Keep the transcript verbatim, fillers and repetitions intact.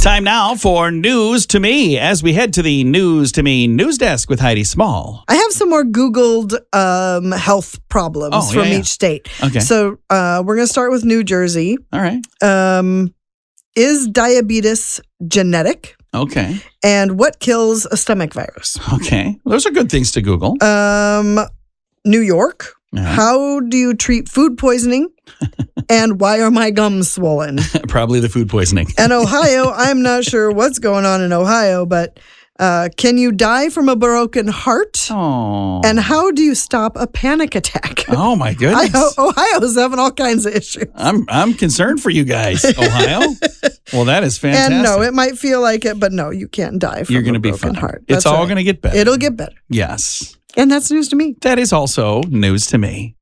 Time now for News to Me as we head to the News to Me news desk with Heidi Small. I have some more Googled um, health problems Oh, yeah, from yeah. each state. Okay. So uh, we're going to start with New Jersey. All right. Um, is diabetes genetic? Okay. And what kills a stomach virus? Okay. Those are good things to Google. Um, New York. Yeah. How do you treat food poisoning? And why are my gums swollen? Probably the food poisoning. And Ohio, I'm not sure what's going on in Ohio, but uh, can you die from a broken heart? Oh. And how do you stop a panic attack? Oh, my goodness. I, Ohio's having all kinds of issues. I'm I'm concerned for you guys, Ohio. Well, that is fantastic. And no, it might feel like it, but no, you can't die from You're going a to be broken fine. heart. It's That's all right. going to get better. It'll get better. Yes. And that's news to me. That is also news to me.